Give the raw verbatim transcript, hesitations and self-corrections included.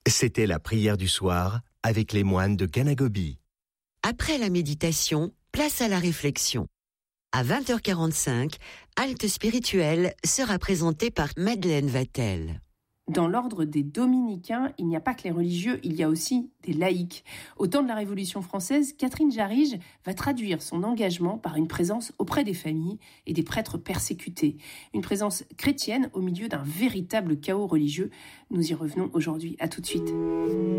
C'était la prière du soir avec les moines de Ganagobi. Après la méditation, place à la réflexion. À vingt heures quarante-cinq, Halte spirituelle sera présentée par Madeleine Vatel. Dans l'ordre des dominicains, il n'y a pas que les religieux, il y a aussi des laïcs. Au temps de la Révolution française, Catherine Jarige va traduire son engagement par une présence auprès des familles et des prêtres persécutés. Une présence chrétienne au milieu d'un véritable chaos religieux. Nous y revenons aujourd'hui. À tout de suite.